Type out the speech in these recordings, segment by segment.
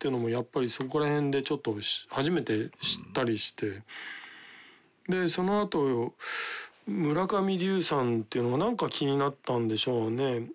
っていうのもやっぱりそこら辺でちょっと初めて知ったりして、でその後村上龍さんっていうのがなんか気になったんでしょうね。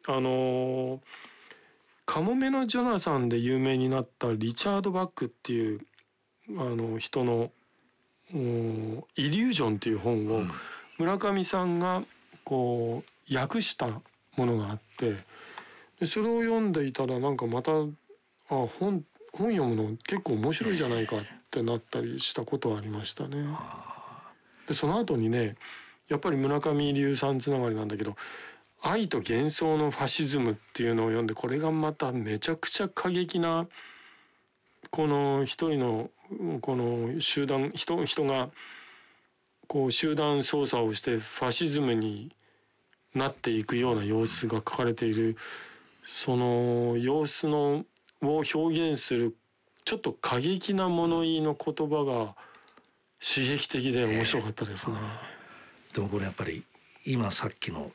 カモメのジョナサンで有名になったリチャード・バックっていう人のイリュージョンっていう本を村上さんがこう訳したものがあって、でそれを読んでいたらなんかまた本読むの結構面白いじゃないかってなったりしたことはありましたね。でその後にね、やっぱり村上龍さんつながりなんだけど、愛と幻想のファシズムっていうのを読んで、これがまためちゃくちゃ過激な、この一人のこの集団人がこう集団操作をしてファシズムになっていくような様子が書かれている、その様子を表現するちょっと過激な物言いの言葉が刺激的で面白かったですね。 でもこれやっぱり今さっきの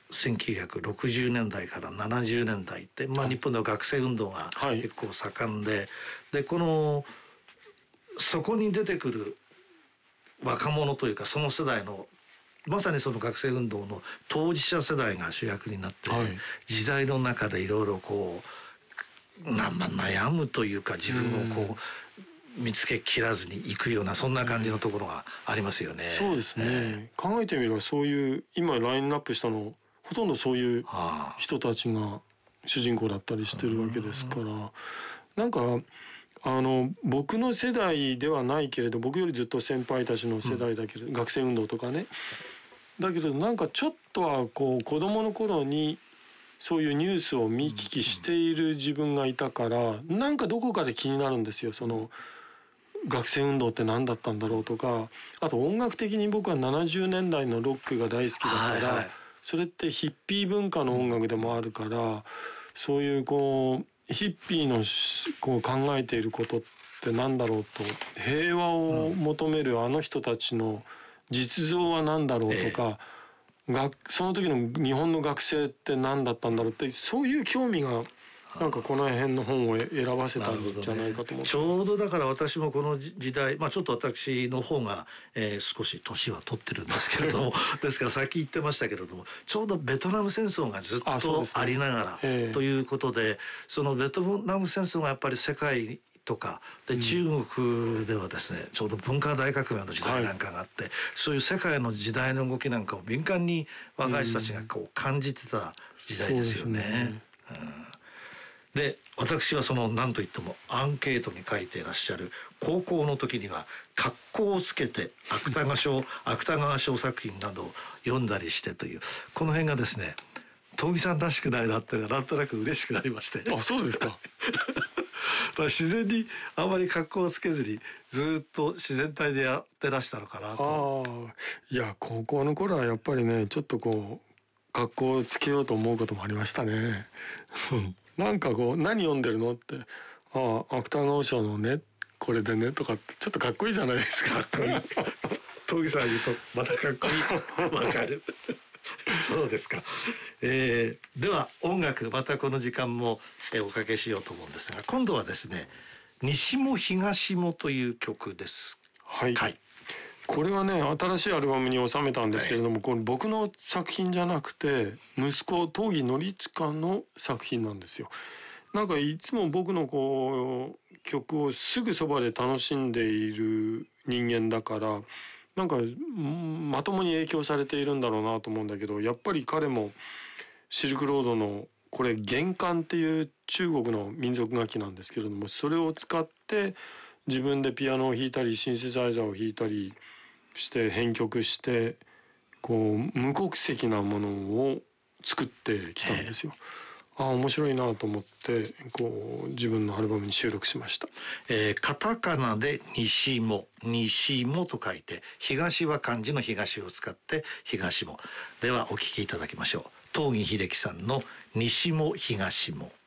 1960年代から70年代って、日本では学生運動が結構盛んで、でそこに出てくる若者というかその世代のまさにその学生運動の当事者世代が主役になって、時代の中でいろいろこう悩むというか自分をこう見つけきらずにいくようなそんな感じのところがありますよね。 そうですね、考えてみればそういう今ラインナップしたのほとんどそういう人たちが主人公だったりしてるわけですから、なんか僕の世代ではないけれど、僕よりずっと先輩たちの世代だけど、学生運動とかね、だけどなんかちょっとはこう子供の頃にそういうニュースを見聞きしている自分がいたから、なんかどこかで気になるんですよ。その学生運動って何だったんだろうとか、あと音楽的に僕は70年代のロックが大好きだから、それってヒッピー文化の音楽でもあるから、そういうこうヒッピーのこう考えていることって何だろうと、平和を求めるあの人たちの実像は何だろうとか、その時の日本の学生って何だったんだろうって、そういう興味がなんかこの辺の本を選ばせたんじゃないかと思って、 ちょうどだから私もこの時代、ちょっと私の方が、少し年は取ってるんですけれどもですからさっき言ってましたけれども、ちょうどベトナム戦争がずっとありながら、ということで、そのベトナム戦争がやっぱり世界とかで中国ではですね、ちょうど文化大革命の時代なんかがあって、そういう世界の時代の動きなんかを敏感に若い人たちがこう感じてた時代ですよね。で私はその何といってもアンケートに書いていらっしゃる高校の時には格好をつけて芥川賞作品などを読んだりしてという、この辺がですね東儀さんらしくないなってなんとなく嬉しくなりまして。 あ、そうですか自然にあまり格好をつけずにずっと自然体でやってらしたのかなと。 いや高校の頃はやっぱりね、ちょっとこう格好をつけようと思うこともありましたねなんかこう何読んでるのって、芥川賞のねこれでねとかってちょっとかっこいいじゃないですか。 かっこいい東儀さん言うとまたかっこいいわかるそうですか。では音楽またこの時間もおかけしようと思うんですが、今度はですね西も東もという曲です。 はい、これはね新しいアルバムに収めたんですけれども、これ僕の作品じゃなくて息子東儀典親の作品なんですよ。なんかいつも僕のこう曲をすぐそばで楽しんでいる人間だから、なんかまともに影響されているんだろうなと思うんだけど、やっぱり彼もシルクロードのこれ弦管っていう中国の民族楽器なんですけれども、それを使って自分でピアノを弾いたりシンセサイザーを弾いたりして編曲して、こう無国籍なものを作ってきたんですよ。面白いなと思ってこう自分のアルバムに収録しました。 カタカナで西もと書いて、東は漢字の東を使って東も。ではお聴きいただきましょう。東儀秀樹さんの西も東も。